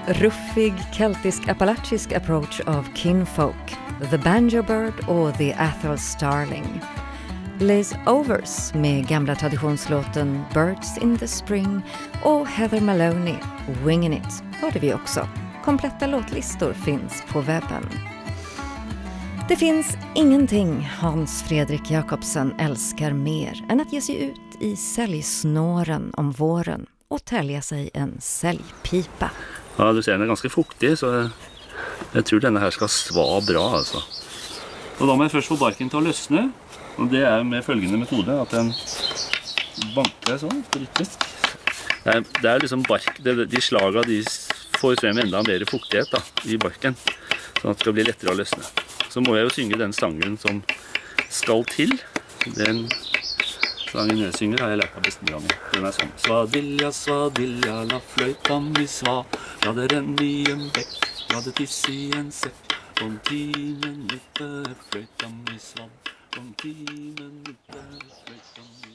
Ruffig keltisk-appalachisk approach av Kinfolk, The Banjo Bird och The Athel Starling. Liz Overs med gamla traditionslåten Birds in the Spring och Heather Maloney, Wingin' It, hörde vi också. Kompletta låtlistor finns på webben. Det finns ingenting Hans Fredrik Jakobsen älskar mer än att ge sig ut i säljsnåren om våren och tälja sig en säljpipa. Ja, du ser den ganske fuktig, så jeg tror denne her skal sva bra, altså. Og da må jeg først få barken til å løsne, og det med følgende metode, at den banker sånn, rytmisk. Det liksom bark, de slaga de får frem enda mer fuktighet da, i barken, sånn at det skal bli lettere å løsne. Så må jeg jo synge den sangen som skal til. Den sangen jeg synger har jeg lært av bestemora mi. Den sånn. Svadilja, la fløyta mi sva. La det renne i en bekk, la det tisse i en sekk. Om 10 minutter fløyta mi svann. Om 10 minutter